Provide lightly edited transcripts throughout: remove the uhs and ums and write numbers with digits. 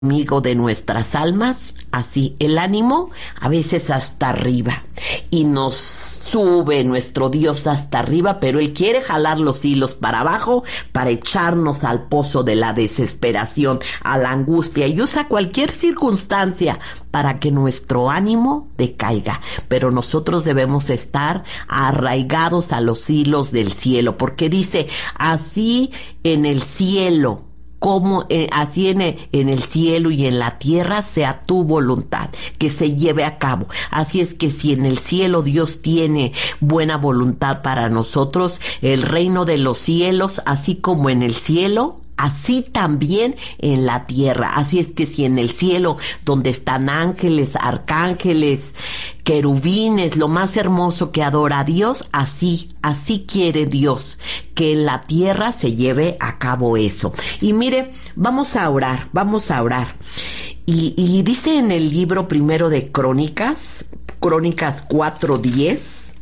enemigo de nuestras almas, así el ánimo, a veces hasta arriba, y nos sube nuestro Dios hasta arriba, pero Él quiere jalar los hilos para abajo para echarnos al pozo de la desesperación, a la angustia, y usa cualquier circunstancia para que nuestro ánimo decaiga, pero nosotros debemos estar arraigados a los hilos del cielo, porque dice, así en el cielo, como así en el cielo y en la tierra sea tu voluntad, que se lleve a cabo. Así es que si en el cielo Dios tiene buena voluntad para nosotros, el reino de los cielos, así como en el cielo, así también en la tierra. Así es que si en el cielo, donde están ángeles, arcángeles, querubines, lo más hermoso que adora a Dios, así quiere Dios que en la tierra se lleve a cabo eso. Y mire, vamos a orar. Y dice en el libro primero de Crónicas 4:10,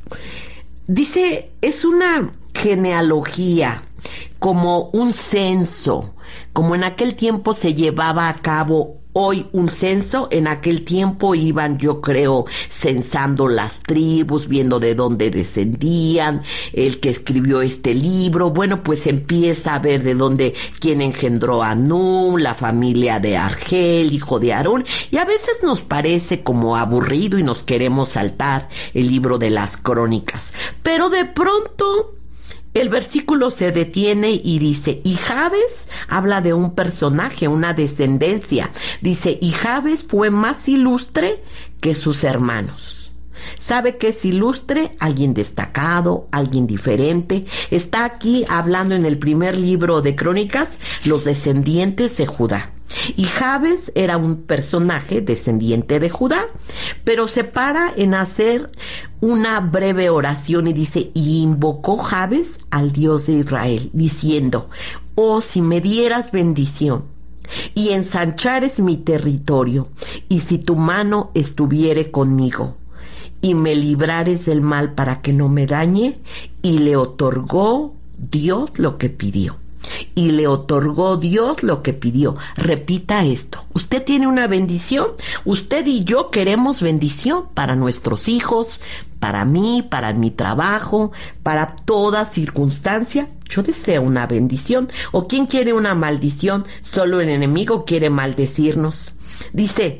dice, es una genealogía, como un censo, como en aquel tiempo se llevaba a cabo hoy un censo, en aquel tiempo iban, yo creo, censando las tribus, viendo de dónde descendían, el que escribió este libro, bueno, pues empieza a ver de dónde, quién engendró a Num, la familia de Argel, hijo de Aarón, y a veces nos parece como aburrido y nos queremos saltar el libro de las crónicas, pero de pronto el versículo se detiene y dice, y Jabes habla de un personaje, una descendencia. Dice, y Jabes fue más ilustre que sus hermanos. ¿Sabe qué es ilustre? Alguien destacado, alguien diferente. Está aquí hablando en el primer libro de Crónicas, los descendientes de Judá. Y Jabes era un personaje descendiente de Judá, pero se para en hacer una breve oración y dice, y invocó Jabes al Dios de Israel, diciendo, oh, si me dieras bendición y ensanchares mi territorio, y si tu mano estuviere conmigo, y me librares del mal para que no me dañe, y le otorgó Dios lo que pidió. Y le otorgó Dios lo que pidió. Repita esto. Usted tiene una bendición. Usted y yo queremos bendición para nuestros hijos, para mí, para mi trabajo, para toda circunstancia. Yo deseo una bendición. ¿O quién quiere una maldición? Solo el enemigo quiere maldecirnos. Dice,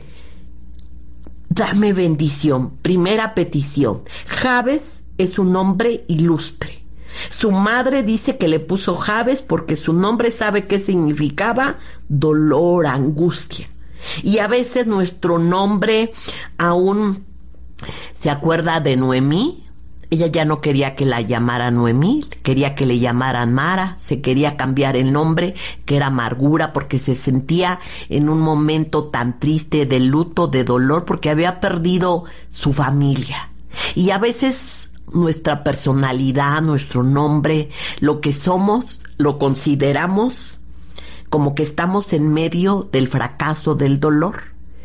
dame bendición. Primera petición. Jabes es un hombre ilustre. Su madre dice que le puso Jabes porque su nombre, ¿sabe qué significaba? Dolor, angustia. Y a veces nuestro nombre aún se acuerda de Noemí. Ella ya no quería que la llamaran Noemí, quería que le llamaran Mara, se quería cambiar el nombre, que era amargura, porque se sentía en un momento tan triste de luto, de dolor, porque había perdido su familia. Y a veces nuestra personalidad, nuestro nombre, lo que somos, lo consideramos como que estamos en medio del fracaso, del dolor.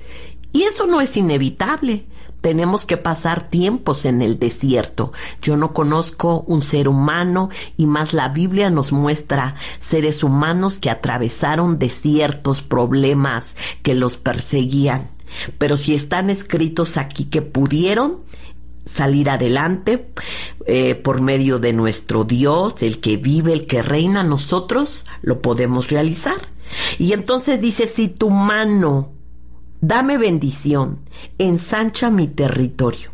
Y eso no es inevitable. Tenemos que pasar tiempos en el desierto. Yo no conozco un ser humano, y más la Biblia nos muestra seres humanos que atravesaron desiertos, problemas que los perseguían. Pero si están escritos aquí que pudieron salir adelante por medio de nuestro Dios, el que vive, el que reina, nosotros lo podemos realizar. Y entonces dice, si tu mano, dame bendición, ensancha mi territorio.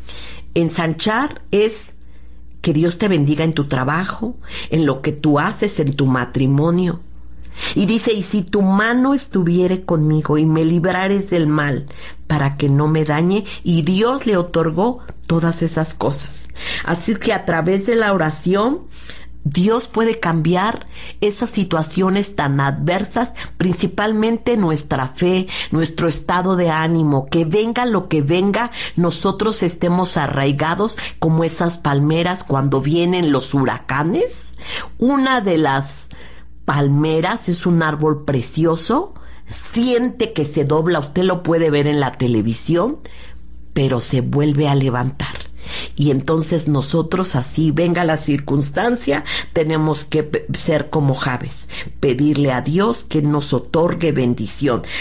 Ensanchar es que Dios te bendiga en tu trabajo, en lo que tú haces, en tu matrimonio. Y dice, y si tu mano estuviere conmigo y me librares del mal para que no me dañe, y Dios le otorgó todas esas cosas. Así que a través de la oración, Dios puede cambiar esas situaciones tan adversas, principalmente nuestra fe, nuestro estado de ánimo, que venga lo que venga, nosotros estemos arraigados como esas palmeras cuando vienen los huracanes. Una de las palmeras es un árbol precioso, siente que se dobla, usted lo puede ver en la televisión, pero se vuelve a levantar. Y entonces nosotros, así venga la circunstancia, tenemos que ser como Jabes, pedirle a Dios que nos otorgue bendición.